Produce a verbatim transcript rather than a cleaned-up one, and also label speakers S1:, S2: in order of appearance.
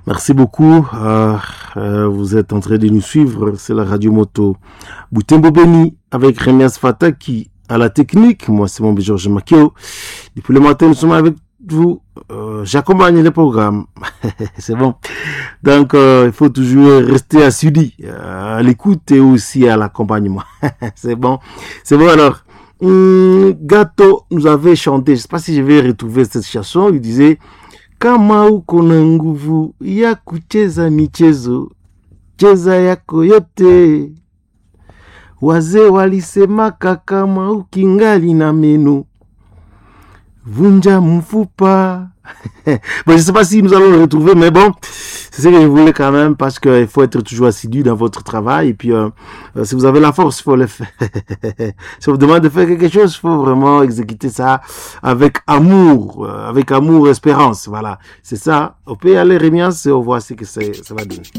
S1: Merci beaucoup. Euh, euh, vous êtes en train de nous suivre. C'est la radio moto Butembo Beni avec Remias Fata qui à la technique. Moi, c'est mon Georges Makio. Depuis le matin, nous sommes avec vous. Euh, J'accompagne le programme. C'est bon. Donc, euh, il faut toujours rester assidu euh, à l'écoute et aussi à l'accompagnement. C'est bon. C'est bon alors. Hum, Gato nous avait chanté, je ne sais pas si je vais retrouver cette chanson, il disait kama uko na nguvu ya kucheza michezo cheza yako yote, wazee walisemaka kama ukingali na meno vunja mfupa. Bon, je ne sais pas si nous allons le retrouver, mais bon, c'est ce que je voulais quand même, parce qu'il faut être toujours assidu dans votre travail. Et puis, euh, si vous avez la force, il faut le faire. Si on vous demande de faire quelque chose, il faut vraiment exécuter ça avec amour, euh, avec amour, espérance. Voilà, c'est ça. On peut y aller, Rémias, et on voit ce que ça va donner.